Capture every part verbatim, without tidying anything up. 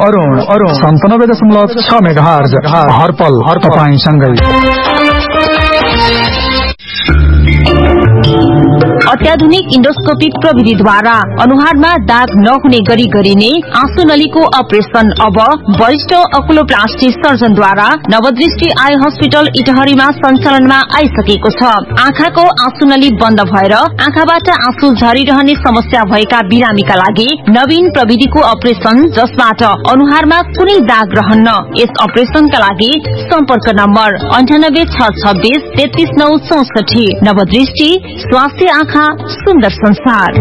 अरुण अरुण सन्तानब्बे दशमलव छ मेगाहर्ज हरपल हर तपाईंसँगै। अत्याधुनिक इन्डोस्कोपिक प्रविधिद्वारा अनुहारमा दाग नहुने गरी गरिने आँसु नलीको अपरेशन अब वरिष्ठ अकुलोप्लास्टी सर्जनद्वारा नवदृष्टि आई हस्पिटल इटहरीमा सञ्चालनमा आइसकेको छ। आँखाको आँसु नली बन्द भएर आँखाबाट आँसु झरिरहने समस्या भएका बिरामीका लागि नवीन प्रविधिको अपरेशन जसबाट अनुहारमा कुनै दाग रहन्न। यस अपरेशनका लागि सम्पर्क नम्बर अन्ठानब्बे छ छब्बीस तेत्तीस नौ चौसठी। नवदृष्टि स्वास्थ्य आँखा सुन्दर संसार।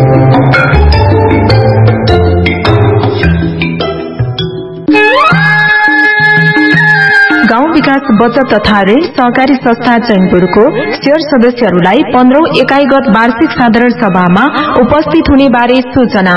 गाउँ विकास बचत तथा ऋण सहकारी संस्था चैनपुरको शेयर सदस्यहरूलाई पन्ध्रौं एकाइगत वार्षिक साधारण सभामा उपस्थित हुने बारे सूचना।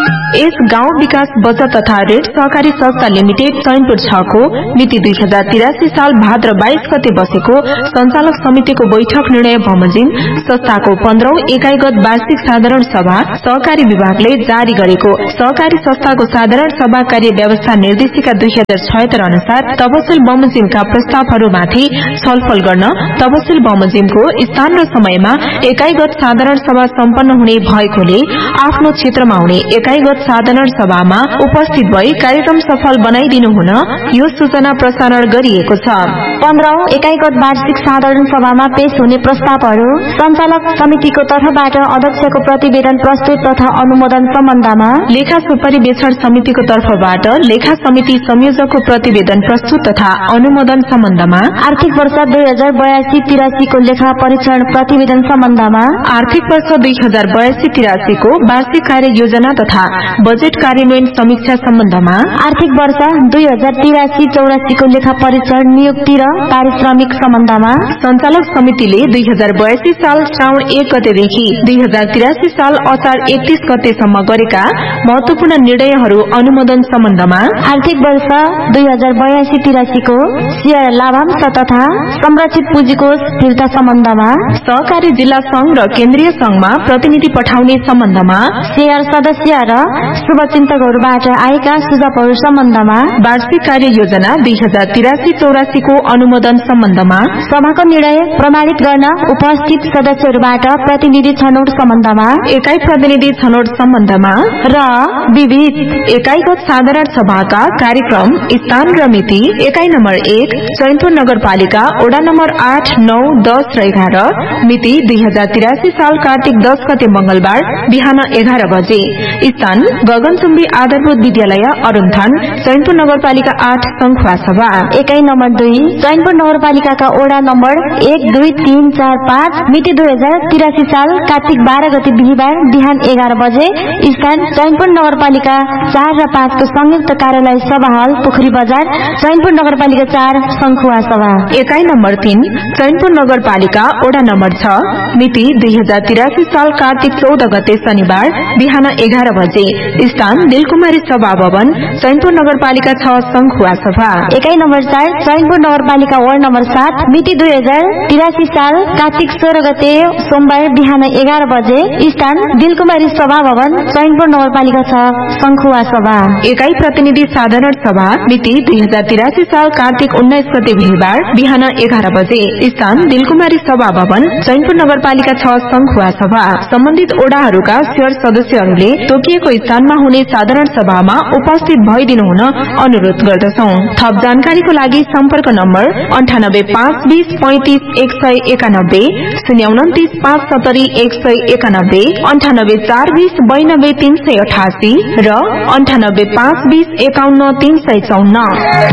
यस गाउँ विकास बचत तथा ऋण सहकारी संस्था लिमिटेड चैनपुर छ को मिति दुई हजार तिरासी साल भाद्र बाइस गते बसेको संचालक समितिको बैठक निर्णय बमोजिम संस्थाको पन्ध्रौं एकाइगत वार्षिक साधारण सभा सहकारी विभागले जारी गरेको सहकारी संस्थाको साधारण सभा कार्य व्यवस्था निर्देशिका दुई हजार छयत्तर अनुसार तपसिल बमोजिमका प्रस्तावहरूमाथि छलफल गर्न तपसिल बमोजिमको स्थान र समयमा एकाइगत साधारण सभा सम्पन्न हुने भएकोले आफ्नो क्षेत्रमा हुने एकाइगत साधारण सभामा उपस्थित भई कार्यक्रम सफल बनाइदिनु हुन यो सूचना प्रसारण गरिएको छ। पन्ध्रौं एकाइगत वार्षिक साधारण सभामा पेश हुने प्रस्तावहरू संचालक समितिको तर्फबाट अध्यक्षको प्रतिवेदन प्रस्तुत तथा अनुमोदन सम्बन्धमा लेखा सुपरिवेक्षण समितिको तर्फबाट लेखा समिति संयोजकको प्रतिवेदन प्रस्तुत तथा अनुमोदन सम्बन्धमा आर्थिक वर्ष दुई हजार बयासी तिरासी को लेखा परीक्षण प्रतिवेदन सम्बन्धमा आर्थिक वर्ष दुई हजार बयासी तिरासी को वार्षिक कार्य योजना तथा बजेट कार्यान्वयन समीक्षा सम्बन्धमा आर्थिक वर्ष दुई हजार तिरासी चौरासी को लेखा परीक्षण नियुक्ति र पारिश्रमिक सम्बन्धमा संचालक समितिले दुई हजार बयासी साल श्रावण एक गतेदेखि दुई हजार तिरासी साल असार एकतीस गतेसम्म गरेका महत्वपूर्ण निर्णयहरू अनुमोदन सम्बन्धमा आर्थिक वर्ष दुई हजार बयासी तिरासी को शेयर लाभांश तथा संरक्षित पुँजीकोष फिर्ता सम्बन्धमा सहकारी जिल्ला संघ र केन्द्रीय संघमा प्रतिनिधि पठाउने सम्बन्धमा शेयर सदस्य र शुभचिन्तकहरूबाट आएका सुझावहरू सम्बन्धमा वार्षिक कार्य योजना दुई हजार तिरासी चौरासी को अनुमोदन सम्बन्धमा सभाको निर्णय प्रमाणित गर्न उपस्थित सदस्यहरूबाट प्रतिनिधि छनौट सम्बन्धमा एकाइ प्रतिनिधि छनौट सम्बन्धमा र विविध एकाइगत साधारण सभाका कार्यक्रम स्थान र मिति एकाइ नम्बर एक चैनपुर नगरपालिका वडा नम्बर आठ नौ दस र एघार मिति दुई हजार तिरासी साल कार्तिक दस गते मंगलबार बिहान एघार बजे स्थान गगनचुम्बी आधारभूत विद्यालय अरुणथान चैनपुर नगरपालिका आठ संखुवा सभा एकाइ नम्बर दुई चैनपुर नगरपालिकाका वडा नम्बर एक दुई तीन चार पाँच मिति दुई हजार तिरासी साल कार्तिक बाह्र गते बिहिबार बिहान एघार बजे स्थान चैनपुर नगरपालिका चार र पाँच को संयुक्त कार्यालय सभा हल पोखरी बजार चैनपुर नगरपालिका चार संखुवा सभा एकाइ नम्बर तीन चैनपुर नगरपालिका वडा नम्बर छ मिति दुई हजार तिरासी साल कार्तिक चौध गते शनिबार बिहान एघार बजे स्थान दिलकुमारी सभा भवन चैनपुर नगरपालिका छ संखुवा सभा एकाइ नम्बर चार चैनपुर नगरपालिका वार्ड नम्बर सात मिति दुई हजार तिरासी साल कार्तिक सोह्र गते सोमबार बिहान एघार बजे स्थान दिलकुमारी सभा भवन चैनपुर नगरपालिका छ संखुवा सभा एकाइ प्रतिनिधि साधारण सभा मिति दुई हजार तिरासी साल कार्तिक उन्नाइस गते बिहिबार बिहान एघार बजे स्थान दिलकुमारी सभा भवन चैनपुर नगरपालिका छ संखुवा सभा सम्बन्धित ओडाहरूका शेयर सदस्यहरूले तोकिएको स्थानमा हुने साधारण सभामा उपस्थित भइदिनु हुन अनुरोध गर्दछौ। थप जानकारीको लागि सम्पर्क नम्बर अन्ठानब्बे पाँच बीस पैंतिस एक सय एकानब्बे शून्य उन्तिस पाँच सत्तरी एक सय एकानब्बे अन्ठानब्बे चार बीस बयानब्बे तीन सय अठासी र अन्ठानब्बे पाँच बीस एकाउन्न तीन सय चौन्न।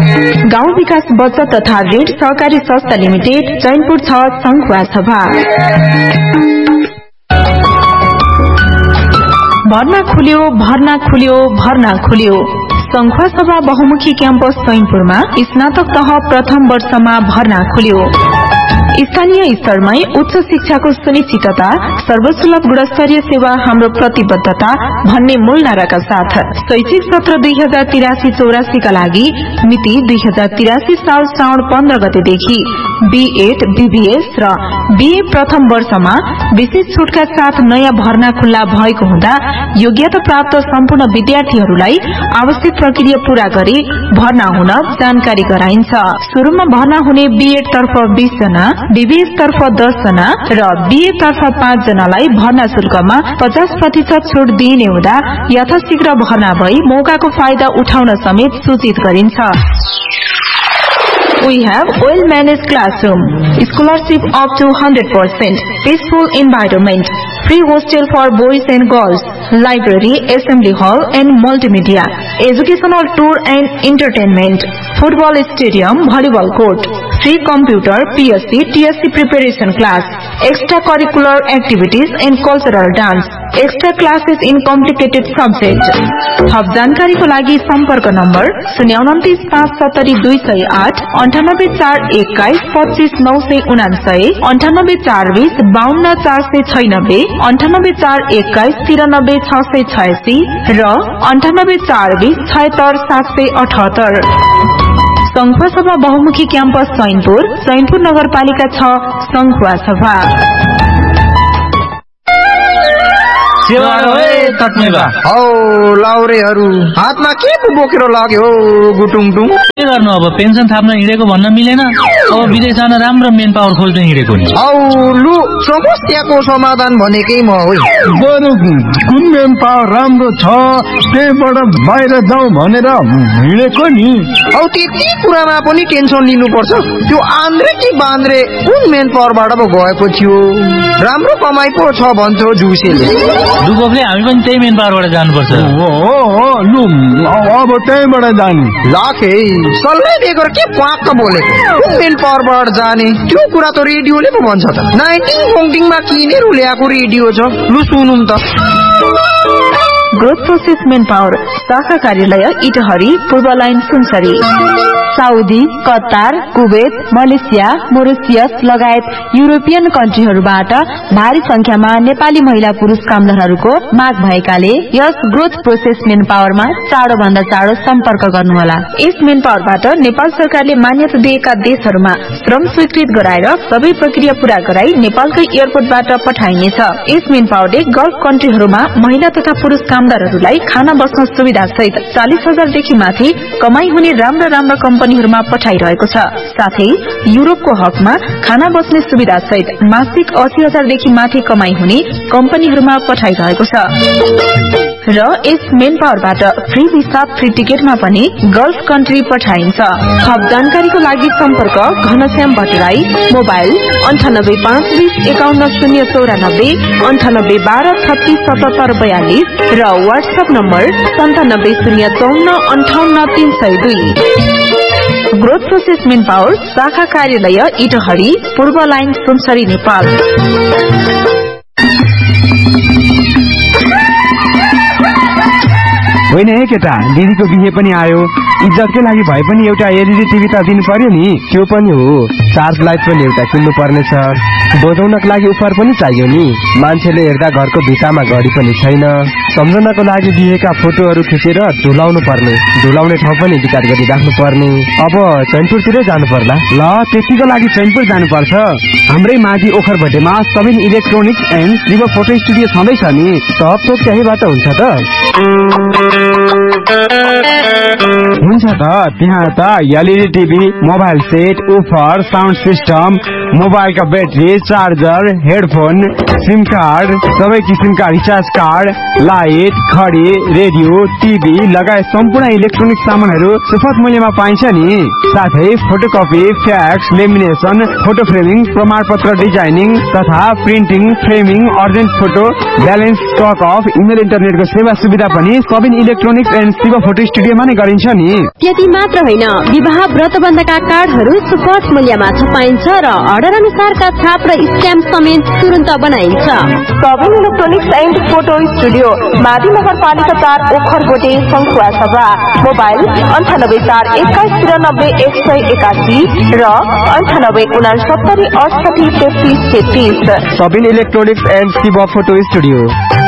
गाउँ विकास बचत तथा ऋण सहकारी संस्था लिमिटेड चैनपुर छ संखुवा सभा। भर्ना खुल्यो भर्ना खुल्यो भर्ना खुल्यो संखुवा सभा बहुमुखी क्याम्पस चैनपुरमा स्नातक तह प्रथम वर्षमा भर्ना खुल्यो। स्थानीय स्तरमै उच्च शिक्षाको सुनिश्चितता, सर्वसुलभ गुणस्तरीय सेवा हाम्रो प्रतिबद्धता भन्ने मूल नाराका साथ शैक्षिक सत्र दुई हजार तिरासी चौरासी का लागि मिति दुई हजार तिरासी साल श्रावण पन्ध्र गतेदेखि बीएड, बीबीएस र बीए प्रथम वर्षमा विशेष छुटका साथ नयाँ भर्ना खुल्ला भएको हुँदा योग्यता प्राप्त सम्पूर्ण विद्यार्थीहरूलाई आवश्यक प्रक्रिया पूरा गरी भर्ना हुन जानकारी गराइन्छ। सुरुमा भर्ना हुने बीएड तर्फ बीस जना, बीबीएस तर्फ दस जना र बीए तर्फ पाँच जनालाई भर्ना शुल्कमा पचास प्रतिशत छुट दिइने हुँदा यथाशीघ्र भर्ना भई मौकाको फाइदा उठाउन समेत सूचित गरिन्छ। We have well-managed classroom, scholarship up to one hundred percent, peaceful environment, free hostel for boys and girls, library, assembly hall and multimedia, educational tour and entertainment, football stadium, volleyball court, free computer, P S C, T S C preparation class, extracurricular activities and cultural dance, extra classes in complicated subjects. थप जानकारीको लागि सम्पर्क number शून्य उन्तिस पाँच सत्तरी दुई सय आठ अन्ठानब्बे चार एक्काइस पच्चीस नौ सय उनासय अन्ठानब्बे चार बीस बाहन्न चार सय छयानब्बे अन्ठानब्बे चार एक्काइस तिरानब्बे छ सय छयासी र अन्ठानब्बे चार बीस छयत्तर सात सय अठहत्तर। संखुवा सभा बहुमुखी क्याम्पस चैनपुर, चैनपुर नगरपालिका छ, संखुवा सभा। हौ लाउरेहरू हातमा के पो बोकेर लाग्यो गुटुङटुङ? के गर्नु अब, पेन्सन थाप्न हिँडेको भन्न मिलेन, अब विदेश जान राम्रो मेन पावर खोज्न हिँडेको नि। औ लु समस्याको समाधान भनेकै म हो। बरु कुन मेन पावर राम्रो छ त्यहीबाट बाहिर जाउँ भनेर हिँडेको नि। औ त्यति कुरामा पनि टेन्सन लिनुपर्छ? त्यो आन्द्रे कि बान्द्रे कुन मेन पावरबाट पो गएको थियो? राम्रो कमाइ पो छ भन्छ जुसेले। दुगोपले हामी पनि त्यही मेन पावरबाट जानुपर्छ। हो हो लु अब त्यहीबाट जाने। लाखे सल्लाह बेगर के पाक्क बोलेको? कुन मेन पावरबाट जाने त्यो कुरा त रेडियोले पो भन्छ त। नाइन्टिङ फोन्टिङमा किनेर ल्याएको रेडियो छ, लु सुनौँ त। ग्रोथ प्रोसेस मेन पावर शाखा कार्यालय इटहरी, पूर्व line Sunsari. Saudi, Qatar, Kuwait, Malaysia, Mauritius लगायत युरोपियन कन्ट्रीहरूबाट भारी संख्यामा नेपाली महिला पुरुष कामदारहरूको माग भएकाले यस ग्रोथ प्रोसेस मेन पावरमा चाँडो भन्दा चाँडो सम्पर्क गर्नुहोला। यस मेन पावरबाट नेपाल सरकारले मान्यता दिएका देशहरूमा श्रम स्वीकृत गराएर सबै प्रक्रिया पूरा गराई नेपालकै एयरपोर्टबाट पठाइनेछ। यस मेन पावरले गल्फ कन्ट्रीहरूमा महिला तथा पुरुष कामदारहरूलाई खाना बस्न सुविधा सहित चालिस हजारदेखि माथि कमाई हुने राम्रा राम्रा कम्पनीहरूमा पठाइरहेको छ। साथै युरोपको हकमा खाना बस्ने सुविधा सहित मासिक अस्सी हजारदेखि माथि कमाई हुने कम्पनीहरूमा पठाइरहेको छ। र यस मेन पावरबाट फ्री भिसा, फ्री टिकटमा पनि गल्फ कन्ट्री पठाइन्छ। थप जानकारीको लागि सम्पर्क घनश्याम भट्टराई, मोबाइल अन्ठानब्बे पाँच बीस एकाउन्न शून्य चौरानब्बे अन्ठानब्बे बाह्र छत्तीस सतहत्तर बयालिस र वाट्सएप नम्बर सन्तानब्बे शून्य चौन्न अन्ठाउन्न तीन सय दुई। ग्रोथ प्रोसेस मेन पावर शाखा कार्यालय इटहरी, पूर्व लाइन सुनसरी, नेपाल। होइन है केटा, दिदीको बिहे पनि आयो, इज्जतकै लागि भए पनि एउटा एलइडी टिभी त दिनु पर्यो नि। त्यो पनि हो, चार्ज लाइट पनि एउटा किन्नु पर्नेछ, बजाउनको लागि उपहार पनि चाहियो नि। मान्छेले हेर्दा घरको भित्तामा घडी पनि छैन। सम्झनाको लागि बिहेका फोटोहरू खिचेर झुलाउनु पर्ने, झुलाउने ठाउँ पनि विचार गरी राख्नु पर्ने। अब चैनपुरतिरै जानु पर्ला। ल त्यतिको लागि चैनपुर जानुपर्छ। हाम्रै माझी ओखर भट्टेमा Sabin electronics and Shiv photo studio छँदैछ नि। सब थोक त्यहीबाट हुन्छ त? हुन्छ त, त्यहाँ त LED TV, mobile set, उफर, sound system, मोबाइलका battery, charger, headphone, SIM card, सबै किसिमका रिचार्ज कार्ड, लाइट, खडी, रेडियो, टिभी लगायत सम्पूर्ण इलेक्ट्रोनिक सामानहरू सुपथ मूल्यमा पाइन्छ नि। साथै photocopy, fax, lamination, photo framing, प्रमाणपत्र डिजाइनिङ तथा printing, framing, urgent photo, balance stock of, email इन्टरनेटको सेवा सुविधा पनि Sabin electronics and Shiv photo स्टुडियोमा नै गरिन्छ नि। त्यति मात्र होइन, विवाह व्रतबन्धका कार्डहरू सुपथ मूल्यमा छपाइन्छ र अर्डर अनुसारका छाप र स्ट्याम्प समेत तुरन्त बनाइन्छ। Sabin electronics and photo studio, माडी नगरपालिका चार, ओखरगोटे, सङ्खुवा सभा। मोबाइल अन्ठानब्बे चार एक्काइस तिरानब्बे एक सय एकासी र अन्ठानब्बे उनासत्तरी अडसठी तेत्तिस तेत्तिस। Sabin electronics and Shiv photo studio.